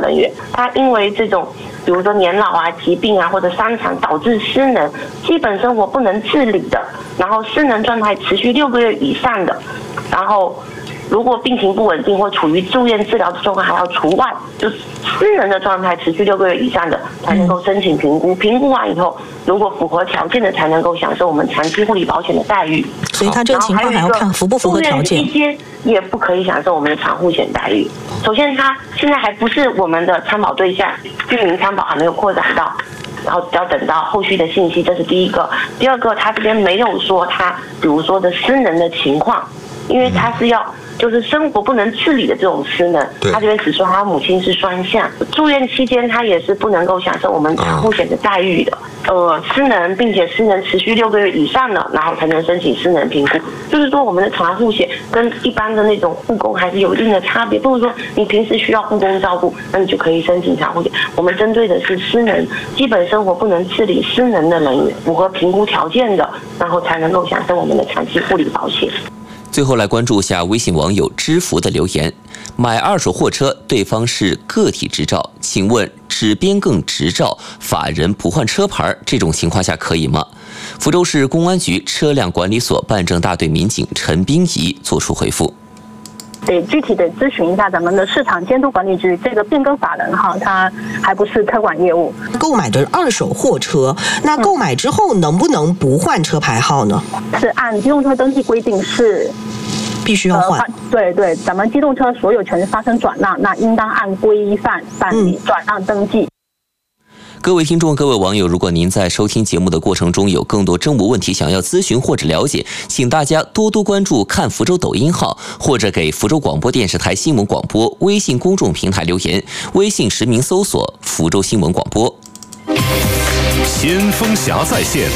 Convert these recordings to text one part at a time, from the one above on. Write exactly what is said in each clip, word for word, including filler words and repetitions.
人员，他因为这种比如说年老啊、疾病啊或者伤残导致失能，基本生活不能自理的，然后失能状态持续六个月以上的，然后如果病情不稳定或处于住院治疗的状况还要除外，就失能的状态持续六个月以上的才能够申请评估，评估完以后如果符合条件的才能够享受我们长期护理保险的待遇。 所以他这个情况还要看符不符合条件。 住院期间也不可以享受我们的长护险待遇。首先他现在还不是我们的参保对象，居民参保还没有扩展到，然后要等到后续的信息，这是第一个。第二个，他这边没有说他比如说的失能的情况，因为他是要就是生活不能自理的这种失能，他这边只说他母亲是双向，住院期间他也是不能够享受我们长护险的待遇的。呃，失能并且失能持续六个月以上了，然后才能申请失能评估。就是说，我们的长护险跟一般的那种护工还是有一定的差别。不是说你平时需要护工照顾，那你就可以申请长护险。我们针对的是失能，基本生活不能自理失能的人员，符合评估条件的，然后才能够享受我们的长期护理保险。 最后来关注下微信网友知福的留言：买二手货车，对方是个体执照，请问只变更执照，法人不换车牌，这种情况下可以吗？福州市公安局车辆管理所办证大队民警陈冰怡作出回复。 得具体的咨询一下咱们的市场监督管理局，这个变更法人哈，它还不是特管业务。 购买的二手货车，那购买之后能不能不换车牌号呢？ 是按机动车登记规定是必须要换。 呃、对对，咱们机动车所有权发生转让，那应当按规范办理转让登记。嗯， 各位听众、各位网友，如果您在收听节目的过程中有更多政务问题想要咨询或者了解，请大家多多关注看福州抖音号，或者给福州广播电视台新闻广播微信公众平台留言，微信实名搜索福州新闻广播。 先锋侠在线。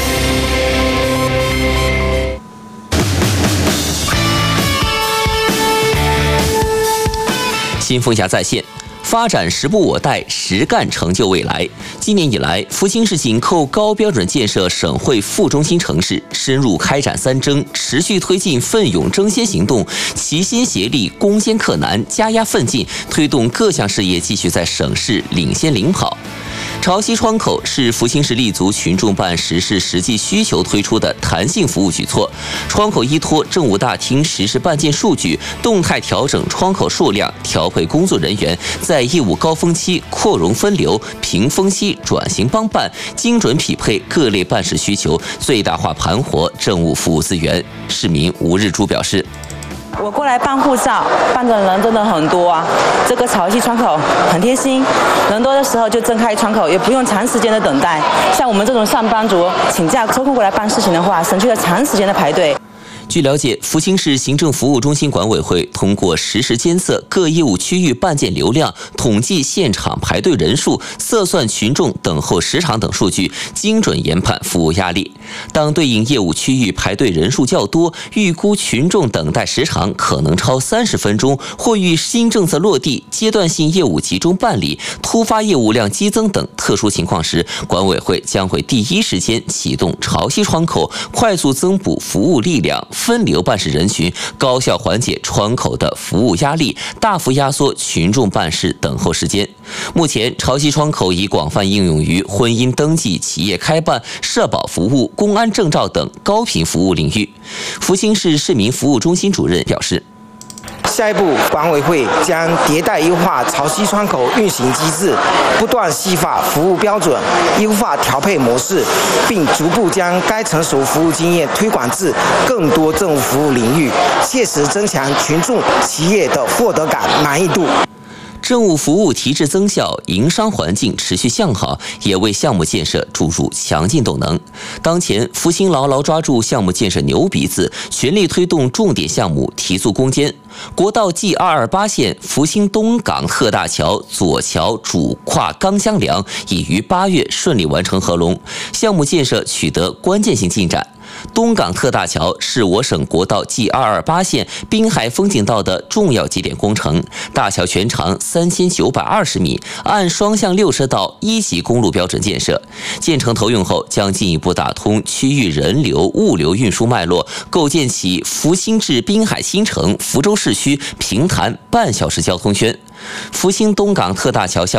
新风侠在线，发展时不我待，实干成就未来。今年以来，福清市紧扣高标准建设省会副中心城市，深入开展三征，持续推进奋勇争先行动，齐心协力，攻坚克难，加压奋进，推动各项事业继续在省市领先领跑。潮汐窗口是福清市立足群众办实施实际需求推出的弹性服务举措。窗口依托政务大厅实时办件数据，动态调整窗口数量，调配工作人员，在业务高峰期扩容分流，平峰期转型帮办，精准匹配各类办事需求，最大化盘活政务服务资源。市民吴日珠表示， 我过来办护照，办的人真的很多啊。这个潮汐窗口很贴心，人多的时候就睁开窗口，也不用长时间的等待。像我们这种上班族请假抽空过来办事情的话，省去了长时间的排队。 据了解，福清市行政服务中心管委会通过实时监测各业务区域办件流量、统计现场排队人数、测算群众等候时长等数据，精准研判服务压力。当对应业务区域排队人数较多，预估群众等待时长可能超三十分钟，或遇新政策落地、阶段性业务集中办理、突发业务量激增等特殊情况时，管委会将会第一时间启动潮汐窗口，快速增补服务力量，分流办事人群，高效缓解窗口的服务压力，大幅压缩群众办事等候时间。目前，潮汐窗口已广泛应用于婚姻登记、企业开办、社保服务、公安证照等高频服务领域。福清市市民服务中心主任表示， 下一步，管委会将迭代优化潮汐窗口运行机制，不断细化服务标准，优化调配模式，并逐步将该成熟服务经验推广至更多政务服务领域，切实增强群众、企业的获得感、满意度。 政务服务提质增效，营商环境持续向好，也为项目建设注入强劲动能。当前，福清牢牢抓住项目建设牛鼻子，全力推动重点项目提速攻坚。国道 G 二二八线福清东港特大桥左桥主跨钢箱梁已于八月顺利完成合龙，项目建设取得关键性进展。东港特大桥是我省国道 G 二二八线滨海风景道的重要节点工程，大桥全长三千九百二十米，按双向六车道一级公路标准建设。建成投用后，将进一步打通区域人流、物流运输脉络，构建起福清至滨海新城、福州市区平潭半小时交通圈。福清东港特大桥项